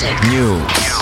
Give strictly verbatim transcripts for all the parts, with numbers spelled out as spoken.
News.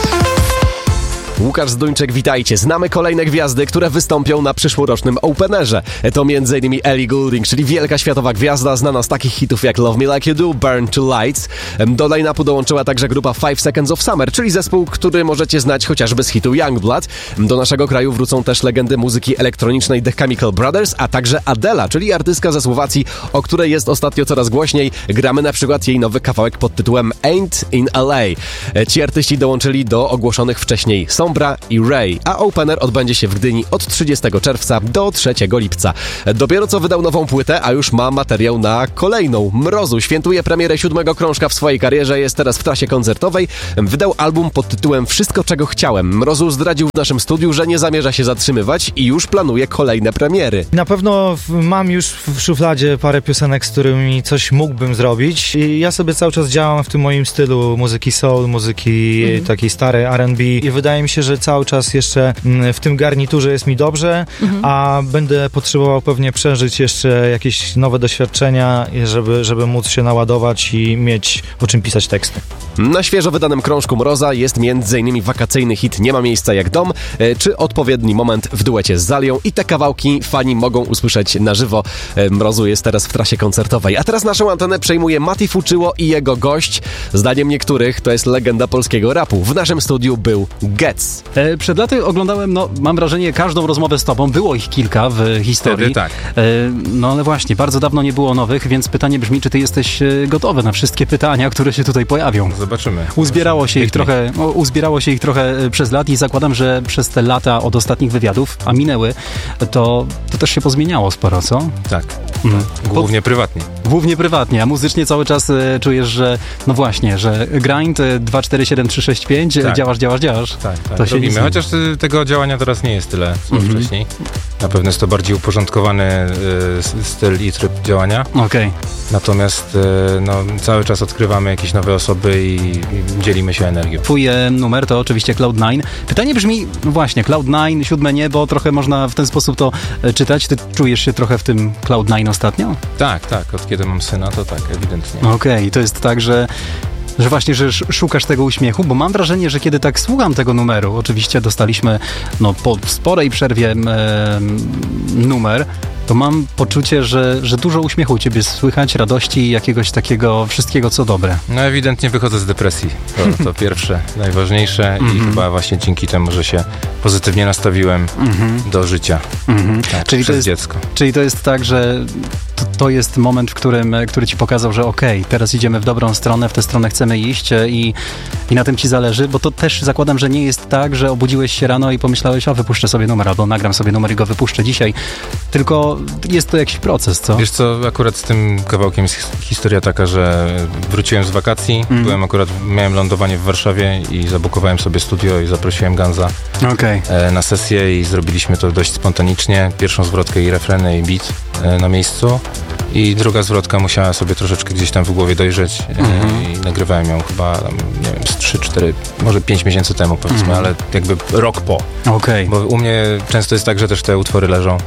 Łukasz Zduńczyk, witajcie. Znamy kolejne gwiazdy, które wystąpią na przyszłorocznym Openerze. To między innymi Ellie Goulding, czyli wielka światowa gwiazda, znana z takich hitów jak Love Me Like You Do, Burn to Lights. Do line-upu dołączyła także grupa Five Seconds of Summer, czyli zespół, który możecie znać chociażby z hitu Youngblood. Do naszego kraju wrócą też legendy muzyki elektronicznej The Chemical Brothers, a także Adela, czyli artystka ze Słowacji, o której jest ostatnio coraz głośniej. Gramy na przykład jej nowy kawałek pod tytułem Ain't in L A. Ci artyści dołączyli do ogłoszonych wcześniej Sombra i Ray, a Opener odbędzie się w Gdyni od trzydziestego czerwca do trzeciego lipca. Dopiero co wydał nową płytę, a już ma materiał na kolejną. Mrozu świętuje premierę siódmego krążka w swojej karierze, jest teraz w trasie koncertowej. Wydał album pod tytułem Wszystko, czego chciałem. Mrozu zdradził w naszym studiu, że nie zamierza się zatrzymywać i już planuje kolejne premiery. Na pewno mam już w szufladzie parę piosenek, z którymi coś mógłbym zrobić. I ja sobie cały czas działam w tym moim stylu muzyki soul, muzyki mm. takiej starej R and B i wydaje mi się, że cały czas jeszcze w tym garniturze jest mi dobrze, mhm. a będę potrzebował pewnie przeżyć jeszcze jakieś nowe doświadczenia, żeby, żeby móc się naładować i mieć o czym pisać teksty. Na świeżo wydanym krążku Mroza jest między innymi wakacyjny hit Nie ma miejsca jak dom, czy Odpowiedni moment w duecie z Zalią i te kawałki fani mogą usłyszeć na żywo. Mrozu jest teraz w trasie koncertowej. A teraz naszą antenę przejmuje Mati Fuczyło i jego gość. Zdaniem niektórych to jest legenda polskiego rapu. W naszym studiu był Getz. E, przed laty oglądałem, no mam wrażenie, każdą rozmowę z tobą. Było ich kilka w historii. Wtedy tak. E, no ale właśnie, bardzo dawno nie było nowych, więc pytanie brzmi, czy ty jesteś gotowy na wszystkie pytania, które się tutaj pojawią? Zobaczymy. Uzbierało Zobaczymy. się ich trochę, no, uzbierało się ich trochę przez lat i zakładam, że przez te lata od ostatnich wywiadów, a minęły, to, to też się pozmieniało sporo, co? Tak. Mhm. Głównie prywatnie. Głównie prywatnie, a muzycznie cały czas e, czujesz, że no właśnie, że grind e, dwa cztery siedem trzy sześć pięć, tak. działasz, działasz, działasz. Tak, tak. To się robimy. Chociaż y, tego działania teraz nie jest tyle, co mm-hmm. wcześniej. Na pewno jest to bardziej uporządkowany y, styl i tryb działania. Okej. Okay. Natomiast y, no, cały czas odkrywamy jakieś nowe osoby i, i dzielimy się energią. Twój e, numer to oczywiście Cloud nine. Pytanie brzmi, no właśnie, Cloud nine, siódme niebo, trochę można w ten sposób to e, czytać. Ty czujesz się trochę w tym Cloud nine ostatnio? Tak, tak. Od kiedy mam syna, to tak, ewidentnie. Okej, okay. To jest tak, że że właśnie, że szukasz tego uśmiechu, bo mam wrażenie, że kiedy tak słucham tego numeru, oczywiście dostaliśmy no, po sporej przerwie e, numer, to mam poczucie, że, że dużo uśmiechu u ciebie słychać, radości i jakiegoś takiego wszystkiego, co dobre. No ewidentnie wychodzę z depresji. To, to pierwsze, najważniejsze i mm-hmm. chyba właśnie dzięki temu, że się pozytywnie nastawiłem mm-hmm. do życia. Mm-hmm. Tak, czyli przez to jest, dziecko. Czyli to jest tak, że to, to jest moment, w którym, który ci pokazał, że okej, okay, teraz idziemy w dobrą stronę, w tę stronę chcemy iść i, i na tym ci zależy, bo to też zakładam, że nie jest tak, że obudziłeś się rano i pomyślałeś, o wypuszczę sobie numer, albo nagram sobie numer i go wypuszczę dzisiaj, tylko jest to jakiś proces, co? Wiesz co, akurat z tym kawałkiem jest historia taka, że wróciłem z wakacji, mm. byłem akurat, miałem lądowanie w Warszawie i zabukowałem sobie studio i zaprosiłem Ganza okay. na sesję i zrobiliśmy to dość spontanicznie, pierwszą zwrotkę i refreny i beat na miejscu i druga zwrotka musiała sobie troszeczkę gdzieś tam w głowie dojrzeć mm-hmm. i nagrywałem ją chyba, nie wiem, z trzy cztery, może pięć miesięcy temu powiedzmy, mm-hmm. ale jakby rok po. Okay. Bo u mnie często jest tak, że też te utwory leżą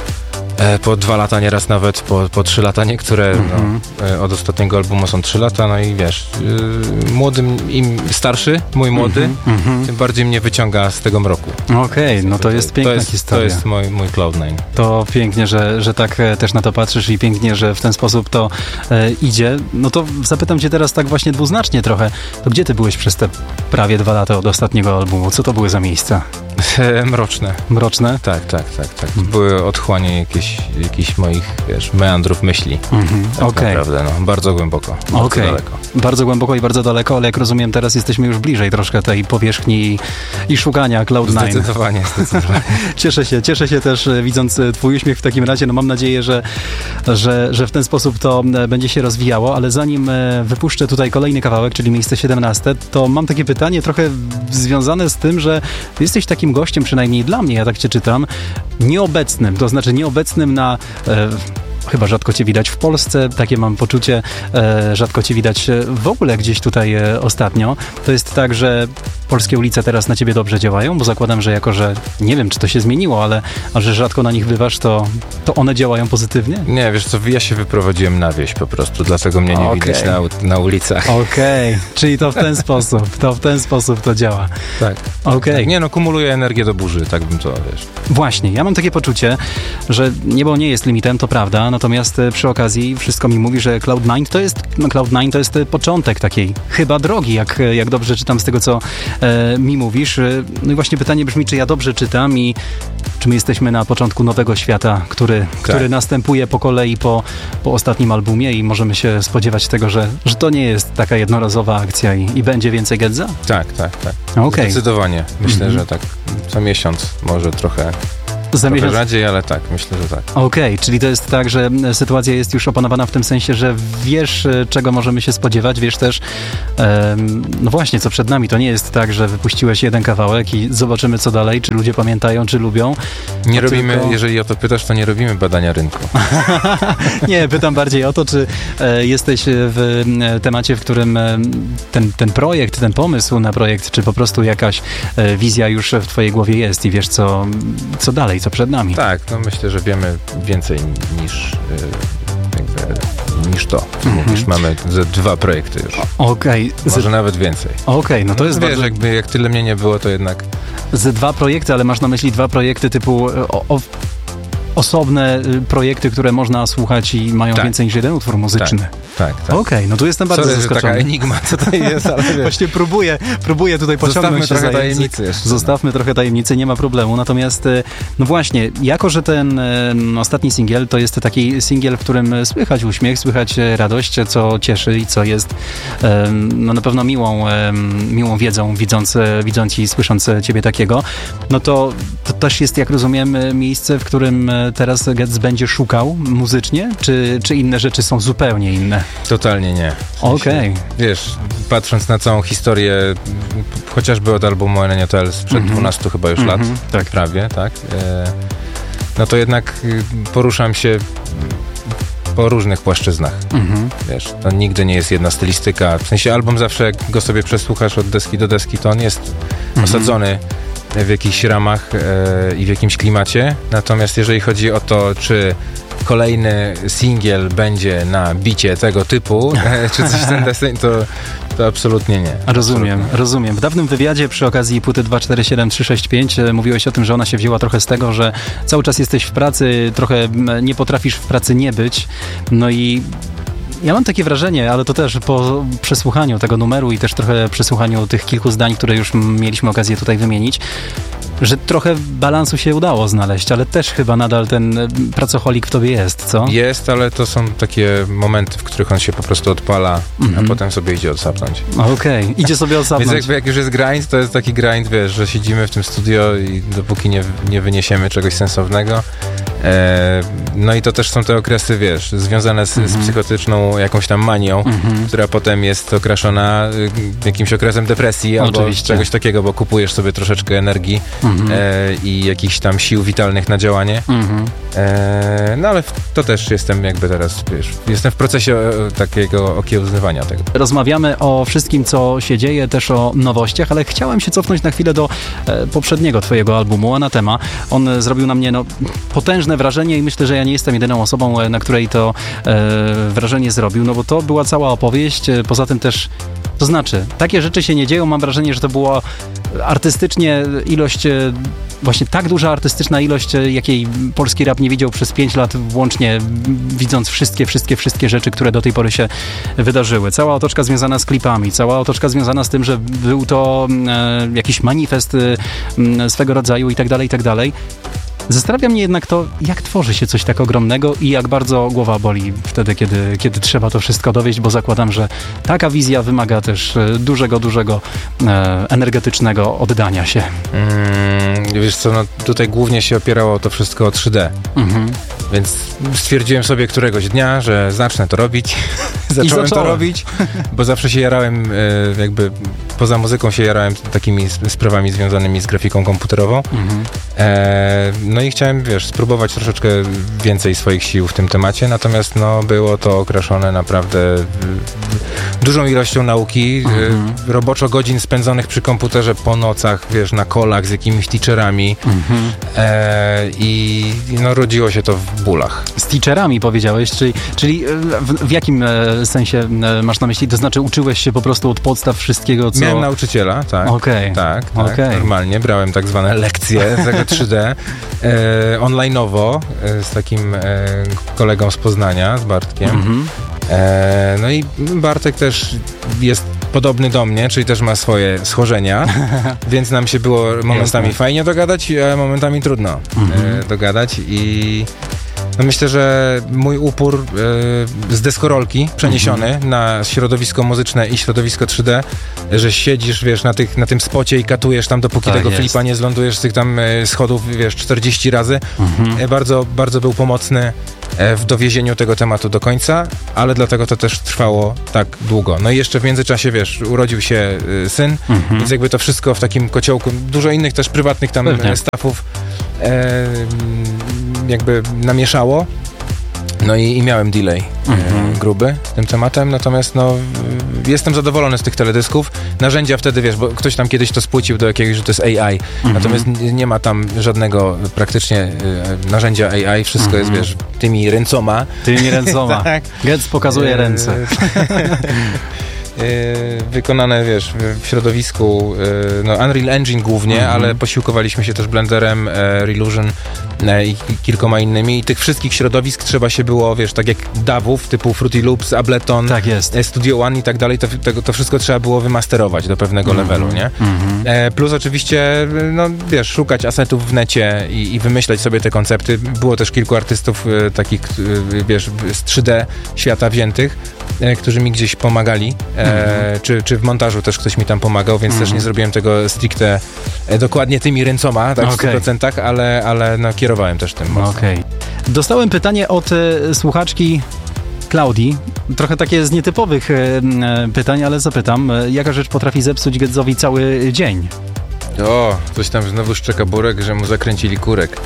po dwa lata, nieraz nawet po, po trzy lata, niektóre mm-hmm. no, od ostatniego albumu są trzy lata, no i wiesz, yy, młodym, im starszy, mój młody, mm-hmm. tym bardziej mnie wyciąga z tego mroku. Okej, okay, no to jest piękna to jest, historia. To jest mój, mój Cloud nine. To pięknie, że, że tak też na to patrzysz i pięknie, że w ten sposób to e, idzie. No to zapytam cię teraz tak właśnie dwuznacznie trochę, to gdzie ty byłeś przez te prawie dwa lata od ostatniego albumu? Co to były za miejsca? Mroczne. Mroczne? Tak, tak, tak, tak. To były otchłanie jakieś, jakichś moich, wiesz, meandrów myśli. Mhm. Tak okay. naprawdę, no. Bardzo głęboko, bardzo okay. daleko. Bardzo głęboko i bardzo daleko, ale jak rozumiem, teraz jesteśmy już bliżej troszkę tej powierzchni i, i szukania Cloud nine. Zdecydowanie, zdecydowanie. Cieszę się, cieszę się też widząc twój uśmiech w takim razie. No mam nadzieję, że, że, że w ten sposób to będzie się rozwijało, ale zanim wypuszczę tutaj kolejny kawałek, czyli miejsce siedemnaste, to mam takie pytanie trochę związane z tym, że jesteś takim gościem, przynajmniej dla mnie, ja tak cię czytam, nieobecnym, to znaczy nieobecnym na... E, chyba rzadko cię widać w Polsce, takie mam poczucie, e, rzadko cię widać w ogóle gdzieś tutaj e, ostatnio. To jest tak, że polskie ulice teraz na ciebie dobrze działają? Bo zakładam, że jako, że nie wiem, czy to się zmieniło, ale a że rzadko na nich bywasz, to, to one działają pozytywnie? Nie, wiesz co, ja się wyprowadziłem na wieś po prostu, dlatego mnie nie Okej. widać na, na ulicach. Okej, okay. Czyli to w ten sposób, to w ten sposób to działa. Tak. Okej. Tak, nie no, kumuluję energię do burzy, tak bym to, wiesz. Właśnie, ja mam takie poczucie, że niebo nie jest limitem, to prawda, natomiast e, przy okazji wszystko mi mówi, że Cloud nine to jest, no Cloud nine to jest e, początek takiej chyba drogi, jak, e, jak dobrze czytam z tego, co e, mi mówisz. E, no i właśnie pytanie brzmi, czy ja dobrze czytam i czy my jesteśmy na początku nowego świata, który, Tak. który następuje po kolei po, po ostatnim albumie i możemy się spodziewać tego, że, że to nie jest taka jednorazowa akcja i, i będzie więcej Gedza? Tak, tak, tak. Okej. Zdecydowanie. Myślę, Mhm. że tak co miesiąc, może trochę, Za trochę miesiąc. rzadziej, ale tak, myślę, że tak. Okej, czyli to jest tak, że sytuacja jest już opanowana w tym sensie, że wiesz, e, czego możemy się spodziewać, wiesz też, em, no właśnie, co przed nami. To nie jest tak, że wypuściłeś jeden kawałek i zobaczymy, co dalej, czy ludzie pamiętają, czy lubią. Nie A robimy, tylko- jeżeli o to pytasz, to nie robimy badania rynku. Nie, pytam bardziej o to, czy e, jesteś w e, temacie, w którym e, ten, ten projekt, ten pomysł na projekt, czy po prostu jakaś e, wizja już w twojej głowie jest i wiesz, co, co dalej, co przed nami. Tak, no myślę, że wiemy więcej niż, yy, jakby, niż to, co Mhm. mówisz. Mamy ze dwa projekty już. Okej, z- Może nawet więcej. okej, no to jest Wiesz, bardzo... jakby jak tyle mnie nie było, to jednak Z dwa projekty, ale masz na myśli dwa projekty typu e, o, o, osobne y, projekty, które można słuchać i mają Tak. więcej niż jeden utwór muzyczny. tak, tak. Okej, no tu jestem bardzo Sorry, że zaskoczony. taka enigma tutaj jest, ale wiesz, Właśnie próbuję, próbuję tutaj pociągnąć zostawmy się trochę za język. tajemnicy jeszcze. Zostawmy trochę tajemnicy, nie ma problemu. Natomiast, e, no właśnie, jako że ten e, ostatni singiel to jest taki singiel, w którym słychać uśmiech, słychać e, radość, co cieszy i co jest e, no na pewno miłą, e, miłą wiedzą, widząc, e, widząc i słysząc e, ciebie takiego, no to, to też jest, jak rozumiem, e, miejsce, w którym e, teraz Getz będzie szukał muzycznie, czy, czy inne rzeczy są zupełnie inne? Totalnie nie. W sensie, Okej. Wiesz, patrząc na całą historię, p- chociażby od albumu N N T L sprzed Mhm. dwunastu chyba już lat, Mhm, tak. prawie, tak? E, no to jednak y, poruszam się po różnych płaszczyznach. Mhm. Wiesz, to nigdy nie jest jedna stylistyka. W sensie album zawsze, jak go sobie przesłuchasz od deski do deski, to on jest osadzony w jakichś ramach e, i w jakimś klimacie. Natomiast jeżeli chodzi o to, czy kolejny singiel będzie na bicie tego typu, e, czy coś ten deseń, to, to absolutnie nie. Rozumiem, Absolutnie. rozumiem. W dawnym wywiadzie przy okazji płyty dwa cztery siedem trzy sześć pięć e, mówiłeś o tym, że ona się wzięła trochę z tego, że cały czas jesteś w pracy, trochę m, nie potrafisz w pracy nie być. No i ja mam takie wrażenie, ale to też po przesłuchaniu tego numeru i też trochę przesłuchaniu tych kilku zdań, które już m, mieliśmy okazję tutaj wymienić, że trochę balansu się udało znaleźć, ale też chyba nadal ten e, pracoholik w tobie jest, co? Jest, ale to są takie momenty, w których on się po prostu odpala, Mhm. a potem sobie idzie odsapnąć. Okej, idzie sobie Więc odsapnąć. jakby jak już jest grind, to jest taki grind, wiesz, że siedzimy w tym studio i dopóki nie, nie wyniesiemy czegoś sensownego. E, no i to też są te okresy, wiesz, związane z, Mhm. z psychotyczną jakąś tam manią, Mhm. która potem jest okraszona y, jakimś okresem depresji albo Oczywiście. czegoś takiego, bo kupujesz sobie troszeczkę energii Mhm. e, i jakichś tam sił witalnych na działanie. Mhm. E, no ale w- to też jestem jakby teraz, wiesz, jestem w procesie e, takiego okiełznywania tego. Rozmawiamy o wszystkim, co się dzieje, też o nowościach, ale chciałem się cofnąć na chwilę do e, poprzedniego twojego albumu, Anatema. On e, zrobił na mnie no, potężne wrażenie i myślę, że ja nie jestem jedyną osobą, e, na której to e, wrażenie zrobił, no bo to była cała opowieść, e, poza tym też, to znaczy, takie rzeczy się nie dzieją, mam wrażenie, że to była artystycznie ilość, e, właśnie tak duża artystyczna ilość, e, jakiej polski rap nie widział przez pięć lat, włącznie m, widząc wszystkie, wszystkie, wszystkie rzeczy, które do tej pory się wydarzyły. Cała otoczka związana z klipami, cała otoczka związana z tym, że był to e, jakiś manifest e, m, swego rodzaju i tak dalej, i tak dalej. Zastanawia mnie jednak to, jak tworzy się coś tak ogromnego i jak bardzo głowa boli wtedy, kiedy, kiedy trzeba to wszystko dowieść, bo zakładam, że taka wizja wymaga też e, dużego, dużego e, energetycznego oddania się. Mm, wiesz co, no tutaj głównie się opierało to wszystko o trzy D. Mhm. Więc stwierdziłem sobie któregoś dnia, że zacznę to robić. Zacząłem to zacząłem. robić, bo zawsze się jarałem e, jakby poza muzyką się jarałem takimi sprawami związanymi z grafiką komputerową. Mhm. E, no i chciałem, wiesz, spróbować troszeczkę więcej swoich sił w tym temacie, natomiast no, było to okraszone naprawdę dużą ilością nauki, mhm. roboczo godzin spędzonych przy komputerze po nocach, wiesz, na kolach z jakimiś teacherami mhm. e, i no, rodziło się to w bólach. Z teacherami powiedziałeś, czyli, czyli w, w jakim e, sensie e, masz na myśli? To znaczy uczyłeś się po prostu od podstaw wszystkiego, co... Miałem nauczyciela, tak. Okay. Tak, tak, okay. normalnie. Brałem tak zwane lekcje z trzy D e, online'owo e, z takim e, kolegą z Poznania, z Bartkiem. Mhm. E, no i Bartek też jest podobny do mnie, czyli też ma swoje schorzenia, więc nam się było momentami Jasne. fajnie dogadać, a momentami trudno mhm. e, dogadać i no myślę, że mój upór e, z deskorolki przeniesiony mhm. na środowisko muzyczne i środowisko trzy D, że siedzisz, wiesz, na, tych, na tym spocie i katujesz tam, dopóki tak tego jest. flipa nie zlądujesz z tych tam e, schodów, wiesz, czterdzieści razy. Mhm. E, bardzo, bardzo był pomocny e, w dowiezieniu tego tematu do końca, ale dlatego to też trwało tak długo. No i jeszcze w międzyczasie, wiesz, urodził się e, syn, mhm. więc jakby to wszystko w takim kociołku, dużo innych też prywatnych tam e, stafów e, jakby namieszało. No i, i miałem delay mhm. e, gruby tym tematem, natomiast no jestem zadowolony z tych teledysków. Narzędzia wtedy, wiesz, bo ktoś tam kiedyś to spłycił do jakiegoś, że to jest A I, mhm. natomiast nie, nie ma tam żadnego praktycznie e, narzędzia A I, wszystko mhm. jest, wiesz, tymi ręcoma. Tymi ręcoma. Tak. Getz pokazuje e, ręce. wykonane, wiesz, w środowisku no Unreal Engine głównie, mm-hmm. ale posiłkowaliśmy się też Blenderem, e, Relusion e, i kilkoma innymi i tych wszystkich środowisk trzeba się było, wiesz, tak jak dawów typu Fruity Loops, Ableton, tak jest. E, Studio One i tak dalej, to, to, to wszystko trzeba było wymasterować do pewnego mm-hmm. levelu, nie? Mm-hmm. E, plus oczywiście, no wiesz, szukać asetów w necie i, i wymyślać sobie te koncepty. Było też kilku artystów e, takich, e, wiesz, z trzy D świata wziętych, e, którzy mi gdzieś pomagali. E, E, czy, czy w montażu też ktoś mi tam pomagał, więc mm. też nie zrobiłem tego stricte e, dokładnie tymi ręcoma, tak, okay. w stu procentach, ale, ale no, kierowałem też tym mocno. Okay. Dostałem pytanie od e, słuchaczki Klaudii. Trochę takie z nietypowych e, pytań, ale zapytam, e, jaka rzecz potrafi zepsuć Gedzowi cały dzień? O, coś tam znowu szczeka burek, że mu zakręcili kurek.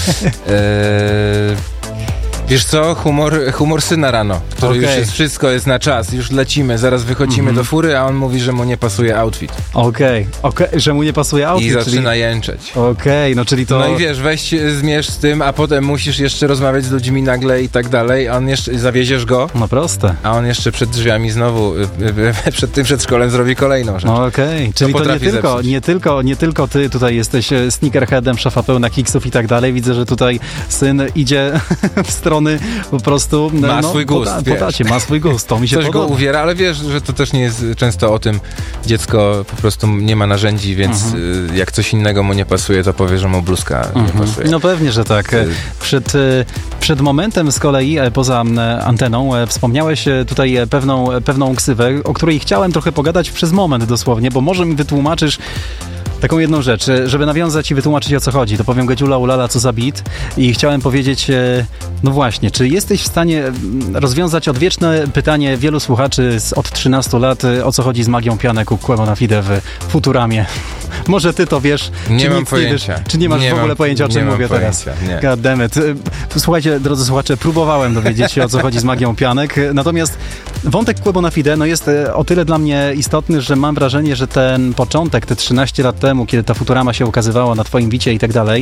e, Wiesz co, humor, humor syna rano, który okay. już jest, wszystko jest na czas, już lecimy, zaraz wychodzimy mm-hmm. do fury, a on mówi, że mu nie pasuje outfit. Okej, okay. okay. że mu nie pasuje outfit. I zaczyna czyli... jęczeć. Okej, okay. no czyli to... No i wiesz, weź zmierz z tym, a potem musisz jeszcze rozmawiać z ludźmi nagle i tak dalej, a on jeszcze, zawieziesz go. No proste. A on jeszcze przed drzwiami znowu, przed tym przedszkolem zrobi kolejną rzecz. No okej, okay. czyli to, to nie, tylko, nie, tylko, nie tylko ty tutaj jesteś sneakerheadem, szafa pełna kiksów i tak dalej, widzę, że tutaj syn idzie w strony po prostu... Ma no, swój gust, poda, podacie, ma swój gust, to mi się Coś podoba. go uwiera, ale wiesz, że to też nie jest często o tym, dziecko po prostu nie ma narzędzi, więc mhm. jak coś innego mu nie pasuje, to powie, że mu bluzka mhm. nie pasuje. No pewnie, że tak. Przed, przed momentem z kolei, poza anteną, wspomniałeś tutaj pewną, pewną ksywę, o której chciałem trochę pogadać przez moment dosłownie, bo może mi wytłumaczysz taką jedną rzecz, żeby nawiązać i wytłumaczyć, o co chodzi. To powiem Gedziula ulala, co za beat. I chciałem powiedzieć, no właśnie, czy jesteś w stanie rozwiązać odwieczne pytanie wielu słuchaczy z od trzynastu lat, o co chodzi z magią pianek u Quebo na Fide w Futuramie? Może ty to wiesz? Nie czy mam nic pojęcia. Nie wiesz, czy nie masz nie w ogóle mam, pojęcia, o czym mówię pojęcia, teraz? Nie. God damn it. Słuchajcie, drodzy słuchacze, próbowałem dowiedzieć się, o co chodzi z magią pianek. Natomiast wątek Quebo na Fide no jest o tyle dla mnie istotny, że mam wrażenie, że ten początek, te trzynaście lat temu, kiedy ta Futurama się ukazywała na twoim bicie i tak dalej,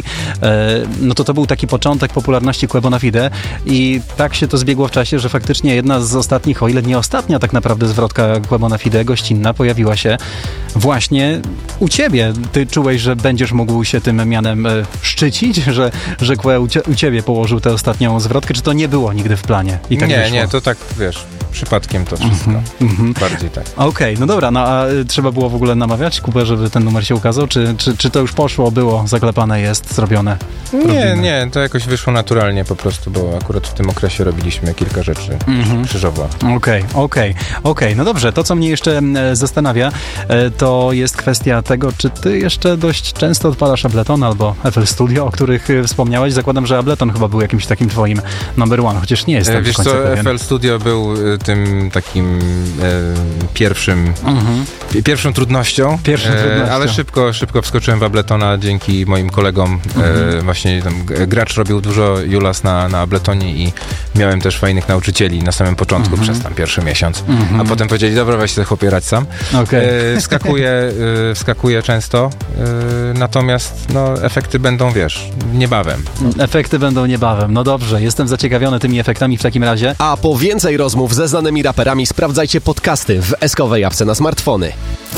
no to to był taki początek popularności Quebo na Fide i tak się to zbiegło w czasie, że faktycznie jedna z ostatnich, o ile nie ostatnia tak naprawdę zwrotka Quebo na Fide, gościnna, pojawiła się właśnie u ciebie. Ty czułeś, że będziesz mógł się tym mianem szczycić, że, że Kwe u, cie, u ciebie położył tę ostatnią zwrotkę, czy to nie było nigdy w planie? I tak nie, wyszło? nie, to tak, wiesz, przypadkiem to wszystko. Mm-hmm. Bardziej tak. Okej, okay, no dobra, no a trzeba było w ogóle namawiać Kubę, żeby ten numer się ukazał, czy, czy, czy to już poszło, było, zaklepane jest, zrobione? Nie, robimy? nie, to jakoś wyszło naturalnie po prostu, bo akurat w tym okresie robiliśmy kilka rzeczy mm-hmm. krzyżowo. Okej, okay, okej, okay, okej, okay. No dobrze, to co mnie jeszcze zastanawia, to jest kwestia tego, czy ty jeszcze dość często odpalasz Ableton albo F L Studio, o których wspomniałeś. Zakładam, że Ableton chyba był jakimś takim twoim number one, chociaż nie jestem Wiesz do końca co, pewien. F L Studio był tym takim e, pierwszym, Mhm. pi- pierwszą trudnością, Pierwszą E, trudnością. ale szybko, szybko wskoczyłem w Abletona dzięki moim kolegom. E, właśnie tam g- gracz robił dużo Julas na, na Abletonie i miałem też fajnych nauczycieli na samym początku przez tam pierwszy miesiąc. Mhm. A potem powiedzieli, dobra, weź sobie chłopie, radź sam. Okej. E, wskakuję, e, wskakuję często, e, natomiast no, efekty będą, wiesz, niebawem. Efekty będą niebawem. No dobrze, jestem zaciekawiony tymi efektami w takim razie. A po więcej rozmów ze znanymi raperami sprawdzajcie podcasty w eskowej apce na smartfony.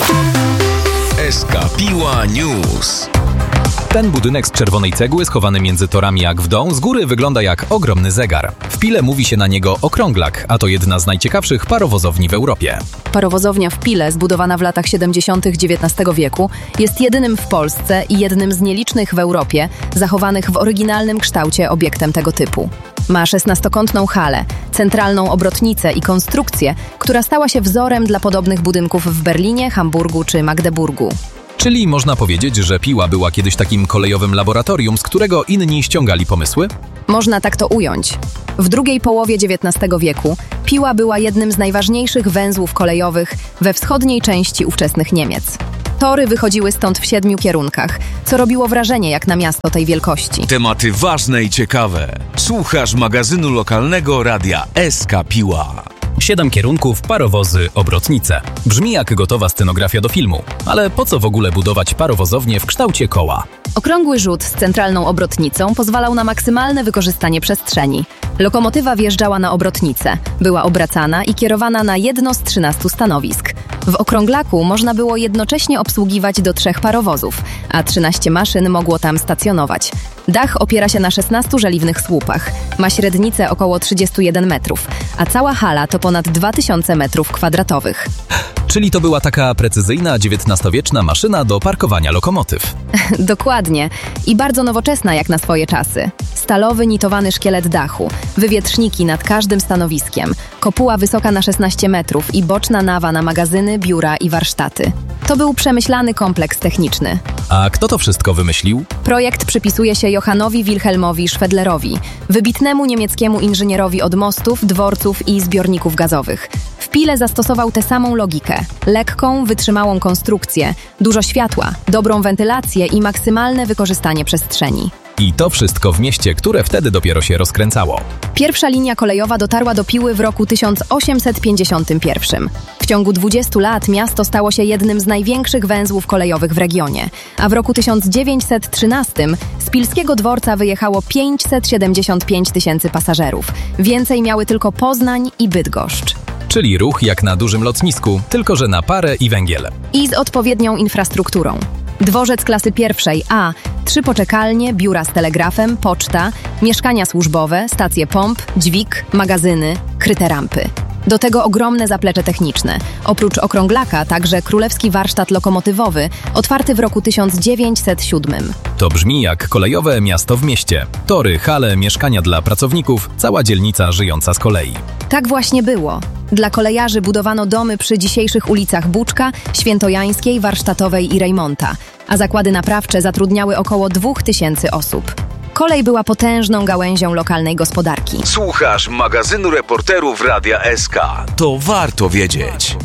S K Piła News. Ten budynek z czerwonej cegły schowany między torami jak w dom z góry wygląda jak ogromny zegar. W Pile mówi się na niego okrąglak, a to jedna z najciekawszych parowozowni w Europie. Parowozownia w Pile, zbudowana w latach siedemdziesiątych dziewiętnastego wieku, jest jedynym w Polsce i jednym z nielicznych w Europie zachowanych w oryginalnym kształcie obiektem tego typu. Ma szesnastokątną halę, centralną obrotnicę i konstrukcję, która stała się wzorem dla podobnych budynków w Berlinie, Hamburgu czy Magdeburgu. Czyli można powiedzieć, że Piła była kiedyś takim kolejowym laboratorium, z którego inni ściągali pomysły? Można tak to ująć. W drugiej połowie dziewiętnastego wieku Piła była jednym z najważniejszych węzłów kolejowych we wschodniej części ówczesnych Niemiec. Tory wychodziły stąd w siedmiu kierunkach, co robiło wrażenie jak na miasto tej wielkości. Tematy ważne i ciekawe. Słuchasz magazynu lokalnego radia S K Piła. Siedem kierunków, parowozy, obrotnice. Brzmi jak gotowa scenografia do filmu. Ale po co w ogóle budować parowozownię w kształcie koła? Okrągły rzut z centralną obrotnicą pozwalał na maksymalne wykorzystanie przestrzeni. Lokomotywa wjeżdżała na obrotnicę, była obracana i kierowana na jedno z trzynastu stanowisk. W okrąglaku można było jednocześnie obsługiwać do trzech parowozów, a trzynaście maszyn mogło tam stacjonować. Dach opiera się na szesnastu żeliwnych słupach, ma średnicę około trzydzieści jeden metrów, a cała hala to ponad dwa tysiące metrów kwadratowych. Czyli to była taka precyzyjna dziewiętnastowieczna maszyna do parkowania lokomotyw. Dokładnie. I bardzo nowoczesna jak na swoje czasy. Stalowy, nitowany szkielet dachu, wywietrzniki nad każdym stanowiskiem, kopuła wysoka na szesnaście metrów i boczna nawa na magazyny, biura i warsztaty. To był przemyślany kompleks techniczny. A kto to wszystko wymyślił? Projekt przypisuje się Johannowi Wilhelmowi Schwedlerowi, wybitnemu niemieckiemu inżynierowi od mostów, dworców i zbiorników gazowych. W Pile zastosował tę samą logikę. Lekką, wytrzymałą konstrukcję, dużo światła, dobrą wentylację i maksymalne wykorzystanie przestrzeni. I to wszystko w mieście, które wtedy dopiero się rozkręcało. Pierwsza linia kolejowa dotarła do Piły w roku tysiąc osiemset pięćdziesiątym pierwszym. W ciągu dwudziestu lat miasto stało się jednym z największych węzłów kolejowych w regionie, a w roku tysiąc dziewięćset trzynastym z pilskiego dworca wyjechało pięćset siedemdziesiąt pięć tysięcy pasażerów. Więcej miały tylko Poznań i Bydgoszcz. Czyli ruch jak na dużym lotnisku, tylko że na parę i węgiel. I z odpowiednią infrastrukturą. Dworzec klasy pierwszej A, trzy poczekalnie, biura z telegrafem, poczta, mieszkania służbowe, stacje pomp, dźwig, magazyny, kryte rampy. Do tego ogromne zaplecze techniczne. Oprócz okrąglaka także Królewski Warsztat Lokomotywowy, otwarty w roku tysiąc dziewięćset siódmym. To brzmi jak kolejowe miasto w mieście. Tory, hale, mieszkania dla pracowników, cała dzielnica żyjąca z kolei. Tak właśnie było. Dla kolejarzy budowano domy przy dzisiejszych ulicach Buczka, Świętojańskiej, Warsztatowej i Rejmonta, a zakłady naprawcze zatrudniały około dwóch tysięcy osób. Kolej była potężną gałęzią lokalnej gospodarki. Słuchasz magazynu reporterów radia S K. To warto wiedzieć.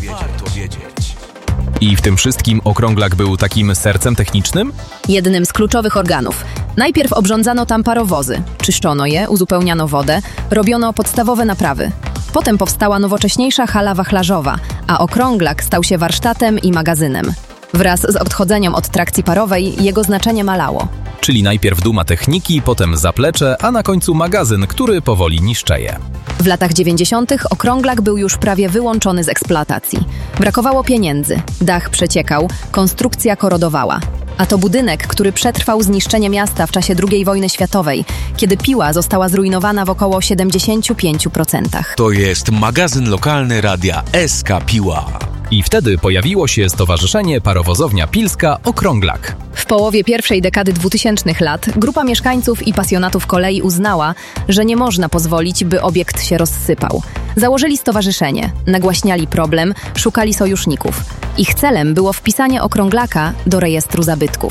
I w tym wszystkim okrąglak był takim sercem technicznym? Jednym z kluczowych organów. Najpierw obrządzano tam parowozy, czyszczono je, uzupełniano wodę, robiono podstawowe naprawy. Potem powstała nowocześniejsza hala wachlarzowa, a okrąglak stał się warsztatem i magazynem. Wraz z odchodzeniem od trakcji parowej jego znaczenie malało. Czyli najpierw duma techniki, potem zaplecze, a na końcu magazyn, który powoli niszczeje. W latach dziewięćdziesiątych okrąglak był już prawie wyłączony z eksploatacji. Brakowało pieniędzy, dach przeciekał, konstrukcja korodowała. A to budynek, który przetrwał zniszczenie miasta w czasie drugiej wojny światowej, kiedy Piła została zrujnowana w około siedemdziesięciu pięciu procentach. To jest magazyn lokalny radia S K Piła. I wtedy pojawiło się Stowarzyszenie Parowozownia Pilska Okrąglak. W połowie pierwszej dekady dwutysięcznych lat grupa mieszkańców i pasjonatów kolei uznała, że nie można pozwolić, by obiekt się rozsypał. Założyli stowarzyszenie, nagłaśniali problem, szukali sojuszników. Ich celem było wpisanie okrąglaka do rejestru zabytków.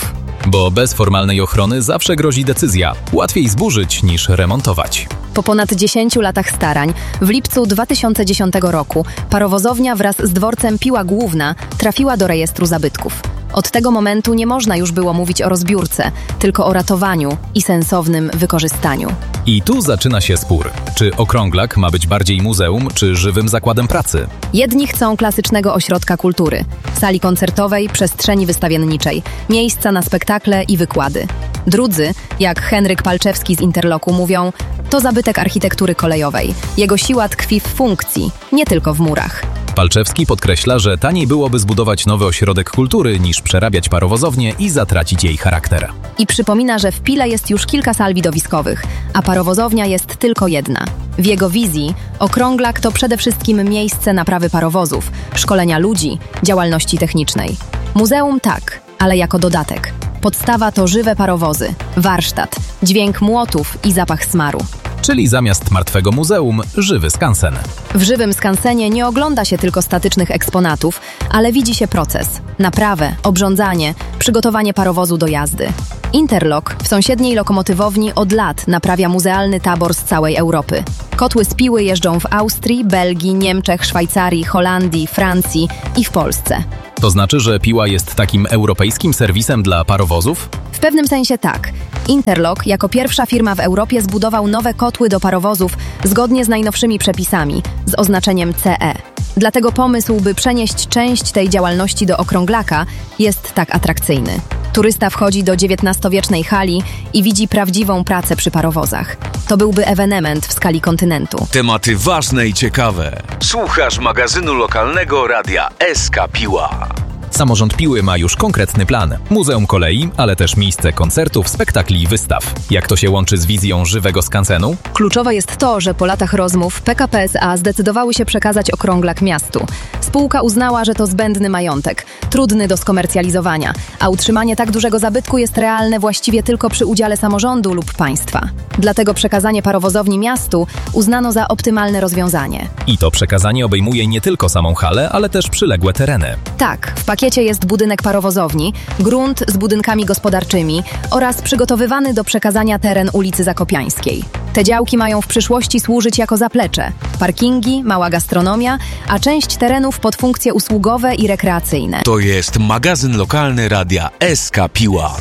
bo bez formalnej ochrony zawsze grozi decyzja. Łatwiej zburzyć niż remontować. Po ponad dziesięciu latach starań, w lipcu dwa tysiące dziesiątego roku parowozownia wraz z dworcem Piła Główna trafiła do rejestru zabytków. Od tego momentu nie można już było mówić o rozbiórce, tylko o ratowaniu i sensownym wykorzystaniu. I tu zaczyna się spór. Czy Okrąglak ma być bardziej muzeum, czy żywym zakładem pracy? Jedni chcą klasycznego ośrodka kultury, sali koncertowej, przestrzeni wystawienniczej, miejsca na spektakle i wykłady. Drudzy, jak Henryk Palczewski z Interloku, mówią: to zabytek architektury kolejowej. Jego siła tkwi w funkcji, nie tylko w murach. Palczewski podkreśla, że taniej byłoby zbudować nowy ośrodek kultury niż przerabiać parowozownię i zatracić jej charakter. I przypomina, że w Pile jest już kilka sal widowiskowych, a parowozownia jest tylko jedna. W jego wizji Okrąglak to przede wszystkim miejsce naprawy parowozów, szkolenia ludzi, działalności technicznej. Muzeum tak, ale jako dodatek. Podstawa to żywe parowozy, warsztat, dźwięk młotów i zapach smaru. Czyli zamiast martwego muzeum, żywy skansen. W żywym skansenie nie ogląda się tylko statycznych eksponatów, ale widzi się proces, naprawę, obrządzanie, przygotowanie parowozu do jazdy. Interlok w sąsiedniej lokomotywowni od lat naprawia muzealny tabor z całej Europy. Kotły z Piły jeżdżą w Austrii, Belgii, Niemczech, Szwajcarii, Holandii, Francji i w Polsce. To znaczy, że Piła jest takim europejskim serwisem dla parowozów? W pewnym sensie tak. Interlok jako pierwsza firma w Europie zbudował nowe kotły do parowozów zgodnie z najnowszymi przepisami, z oznaczeniem C E. Dlatego pomysł, by przenieść część tej działalności do Okrąglaka, jest tak atrakcyjny. Turysta wchodzi do dziewiętnastowiecznej hali i widzi prawdziwą pracę przy parowozach. To byłby ewenement w skali kontynentu. Tematy ważne i ciekawe. Słuchasz magazynu lokalnego radia S K Piła. Samorząd Piły ma już konkretny plan. Muzeum kolei, ale też miejsce koncertów, spektakli i wystaw. Jak to się łączy z wizją żywego skansenu? Kluczowe jest to, że po latach rozmów P K P S A zdecydowały się przekazać Okrąglak miastu. Spółka uznała, że to zbędny majątek, trudny do skomercjalizowania, a utrzymanie tak dużego zabytku jest realne właściwie tylko przy udziale samorządu lub państwa. Dlatego przekazanie parowozowni miastu uznano za optymalne rozwiązanie. I to przekazanie obejmuje nie tylko samą halę, ale też przyległe tereny. Tak, w pakiecie jest budynek parowozowni, grunt z budynkami gospodarczymi oraz przygotowywany do przekazania teren ulicy Zakopiańskiej. Te działki mają w przyszłości służyć jako zaplecze, parkingi, mała gastronomia, a część terenów pod funkcje usługowe i rekreacyjne. To jest magazyn lokalny radia S K Piła.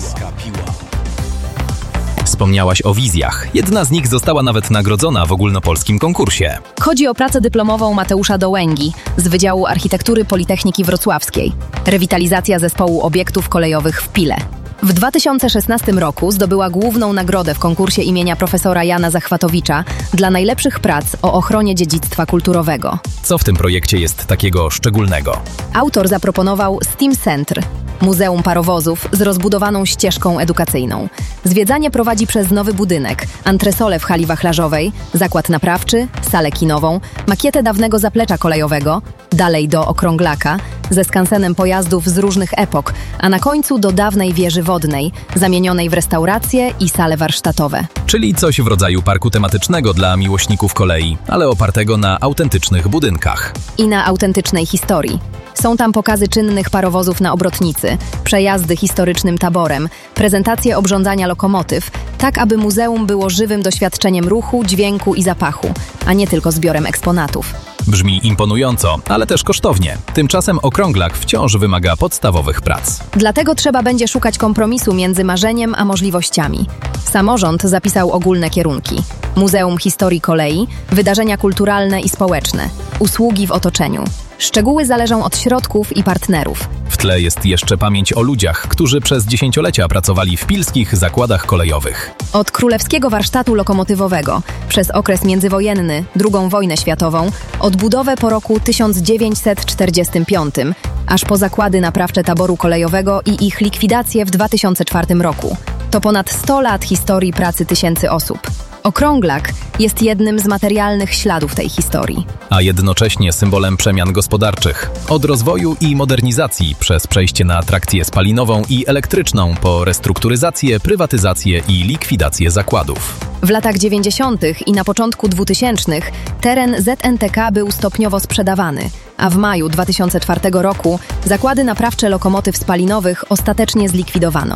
Wspomniałaś o wizjach. Jedna z nich została nawet nagrodzona w ogólnopolskim konkursie. Chodzi o pracę dyplomową Mateusza Dołęgi z Wydziału Architektury Politechniki Wrocławskiej. Rewitalizacja zespołu obiektów kolejowych w Pile. W dwa tysiące szesnastym roku zdobyła główną nagrodę w konkursie imienia profesora Jana Zachwatowicza dla najlepszych prac o ochronie dziedzictwa kulturowego. Co w tym projekcie jest takiego szczególnego? Autor zaproponował Steam Center, muzeum parowozów z rozbudowaną ścieżką edukacyjną. Zwiedzanie prowadzi przez nowy budynek, antresolę w hali wachlarzowej, zakład naprawczy, salę kinową, makietę dawnego zaplecza kolejowego, dalej do Okrąglaka, ze skansenem pojazdów z różnych epok, a na końcu do dawnej wieży wodnej, zamienionej w restauracje i sale warsztatowe. Czyli coś w rodzaju parku tematycznego dla miłośników kolei, ale opartego na autentycznych budynkach. I na autentycznej historii. Są tam pokazy czynnych parowozów na obrotnicy, przejazdy historycznym taborem, prezentacje obrządzania lokomotyw, tak aby muzeum było żywym doświadczeniem ruchu, dźwięku i zapachu, a nie tylko zbiorem eksponatów. Brzmi imponująco, ale też kosztownie. Tymczasem Okrąglak wciąż wymaga podstawowych prac. Dlatego trzeba będzie szukać kompromisu między marzeniem a możliwościami. Samorząd zapisał ogólne kierunki. Muzeum Historii Kolei, wydarzenia kulturalne i społeczne, usługi w otoczeniu. Szczegóły zależą od środków i partnerów. W tle jest jeszcze pamięć o ludziach, którzy przez dziesięciolecia pracowali w pilskich zakładach kolejowych. Od Królewskiego Warsztatu Lokomotywowego, przez okres międzywojenny, drugą wojnę światową, odbudowę po roku tysiąc dziewięćset czterdziestym piątym, aż po zakłady naprawcze taboru kolejowego i ich likwidację w dwa tysiące czwartym roku. To ponad sto lat historii pracy tysięcy osób. Okrąglak jest jednym z materialnych śladów tej historii. A jednocześnie symbolem przemian gospodarczych. Od rozwoju i modernizacji przez przejście na trakcję spalinową i elektryczną po restrukturyzację, prywatyzację i likwidację zakładów. W latach dziewięćdziesiątych i na początku dwutysięcznych teren Z N T K był stopniowo sprzedawany, a w maju dwa tysiące czwartego roku zakłady naprawcze lokomotyw spalinowych ostatecznie zlikwidowano.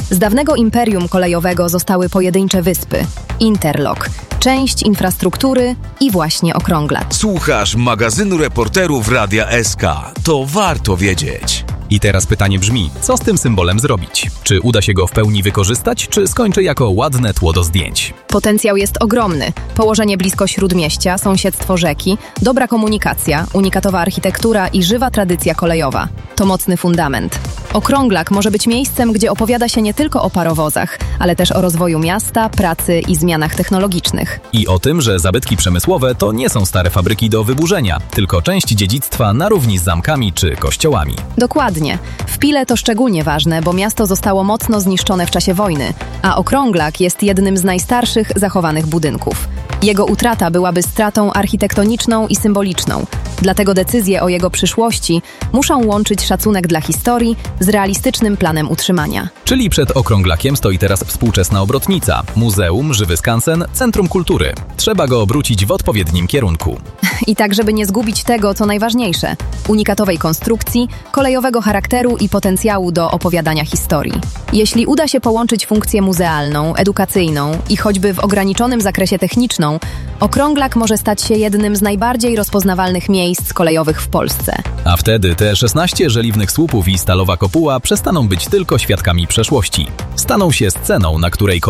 Z dawnego imperium kolejowego zostały pojedyncze wyspy, interlok, część infrastruktury i właśnie okrąglak. Słuchasz magazynu reporterów Radia S K. To warto wiedzieć. I teraz pytanie brzmi, co z tym symbolem zrobić? Czy uda się go w pełni wykorzystać, czy skończy jako ładne tło do zdjęć? Potencjał jest ogromny. Położenie blisko śródmieścia, sąsiedztwo rzeki, dobra komunikacja, unikatowa architektura i żywa tradycja kolejowa. To mocny fundament. Okrąglak może być miejscem, gdzie opowiada się nie tylko o parowozach, ale też o rozwoju miasta, pracy i zmianach technologicznych. I o tym, że zabytki przemysłowe to nie są stare fabryki do wyburzenia, tylko część dziedzictwa na równi z zamkami czy kościołami. Dokładnie. W Pile to szczególnie ważne, bo miasto zostało mocno zniszczone w czasie wojny, a okrąglak jest jednym z najstarszych zachowanych budynków. Jego utrata byłaby stratą architektoniczną i symboliczną, dlatego decyzje o jego przyszłości muszą łączyć szacunek dla historii z realistycznym planem utrzymania. Czyli przed okrąglakiem stoi teraz współczesna obrotnica, muzeum, żywy skansen, centrum kultury. Trzeba go obrócić w odpowiednim kierunku. I tak, żeby nie zgubić tego, co najważniejsze – unikatowej konstrukcji, kolejowego charakteru i potencjału do opowiadania historii. Jeśli uda się połączyć funkcję muzealną, edukacyjną i choćby w ograniczonym zakresie techniczną, okrąglak może stać się jednym z najbardziej rozpoznawalnych miejsc kolejowych w Polsce. A wtedy te szesnaście żeliwnych słupów i stalowa kopuła przestaną być tylko świadkami przeszłości. Staną się sceną, na której